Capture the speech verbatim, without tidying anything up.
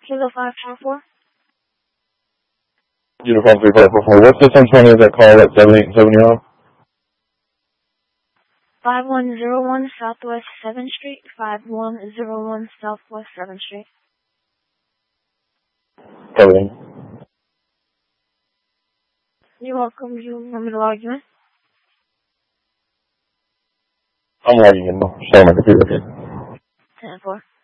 Kilo five four four. Uniform three five four four. What's the ten twenty of that call at seven eight seven zero? five one zero one Southwest seventh Street. five one zero one Southwest seventh Street. Everything. You're welcome. You want me to log you in? I'm logging in. Show my computer. ten four.